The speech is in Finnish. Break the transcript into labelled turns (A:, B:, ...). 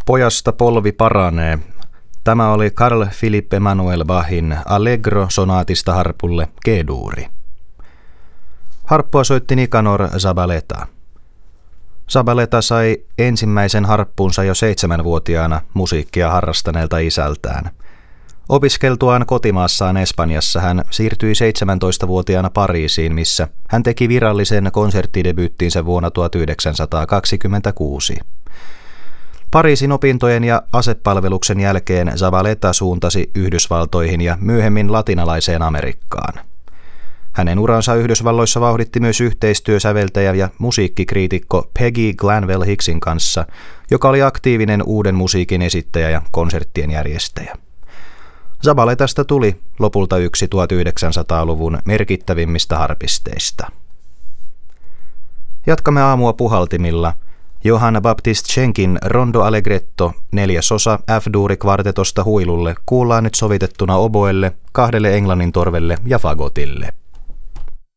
A: Pojasta polvi paranee. Tämä oli Carl Philipp Emanuel Bachin Allegro sonaatista harpulle G-duuri. Harppua soitti Nicanor Zabaleta. Zabaleta sai ensimmäisen harppunsa jo 7-vuotiaana musiikkia harrastaneelta isältään. Opiskeltuaan kotimaassaan Espanjassa hän siirtyi 17-vuotiaana Pariisiin, missä hän teki virallisen konserttidebyyttinsä vuonna 1926. Pariisin opintojen ja asepalveluksen jälkeen Zabaleta suuntasi Yhdysvaltoihin ja myöhemmin latinalaiseen Amerikkaan. Hänen uransa Yhdysvalloissa vauhditti myös yhteistyö säveltäjä ja musiikkikriitikko Peggy Glanville Hicksin kanssa, joka oli aktiivinen uuden musiikin esittäjä ja konserttien järjestäjä. Zabaletasta tuli lopulta yksi 1900-luvun merkittävimmistä harpisteista. Jatkamme aamua puhaltimilla. Johann Baptist Schenkin Rondo Allegretto 4. osa F-duuri-kvartetosta huilulle kuullaan nyt sovitettuna oboelle, 2 englannin torvelle ja fagotille.